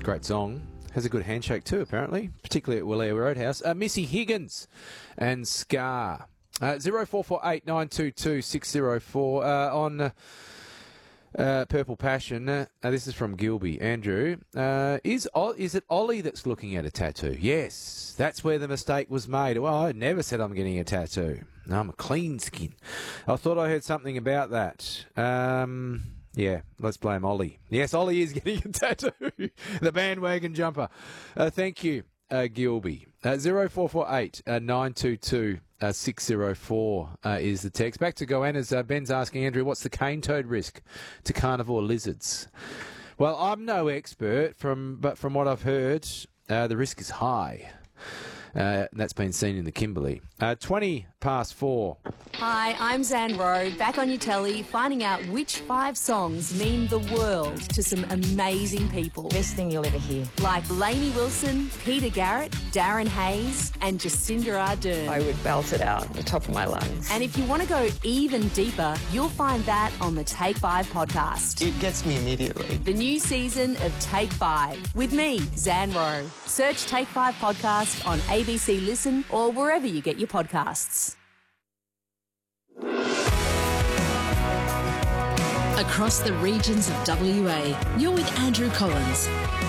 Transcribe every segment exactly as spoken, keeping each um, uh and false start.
Great song. Has a good handshake too, apparently, particularly at Willia Roadhouse. Uh, Missy Higgins and Scar. Uh, zero four four eight nine two two six zero four uh, on uh, uh, Purple Passion. Uh, uh, this is from Gilby. Andrew, uh, is o- is it Ollie that's looking at a tattoo? Yes, that's where the mistake was made. Well, I never said I'm getting a tattoo. No, I'm a clean skin. I thought I heard something about that. Um... Yeah, let's blame Ollie. Yes, Ollie is getting a tattoo. The bandwagon jumper. Uh, thank you, uh, Gilby. Uh, zero four four eight nine two two six zero four uh, is the text. Back to Goanna's. Uh, Ben's asking, Andrew, what's the cane toad risk to carnivore lizards? Well, I'm no expert, from but from what I've heard, uh, the risk is high. Uh, that's been seen in the Kimberley. Uh, twenty past four. Hi, I'm Zan Rowe, back on your telly, finding out which five songs mean the world to some amazing people. Best thing you'll ever hear. Like Lainey Wilson, Peter Garrett, Darren Hayes, and Jacinda Ardern. I would belt it out at the top of my lungs. And if you want to go even deeper, you'll find that on the Take Five podcast. It gets me immediately. The new season of Take Five with me, Zan Rowe. Search Take Five podcast on A B C Listen or wherever you get your podcasts. Across the regions of W A, you're with Andrew Collins.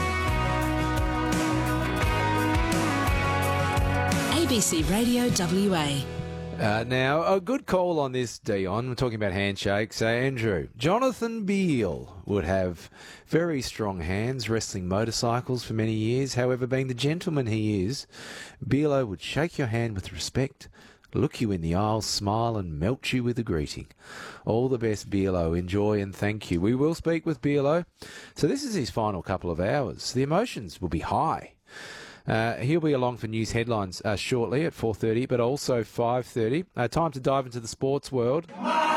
A B C Radio W A. Uh, now, a good call on this, Dion. We're talking about handshakes. Uh, Andrew, Jonathan Beale would have very strong hands wrestling motorcycles for many years. However, being the gentleman he is, Bealo would shake your hand with respect, look you in the aisle, smile and melt you with a greeting. All the best, Bealo. Enjoy and thank you. We will speak with Bealo. So this is his final couple of hours. The emotions will be high. Uh, he'll be along for news headlines uh, shortly at four thirty, but also five thirty. Uh, time to dive into the sports world.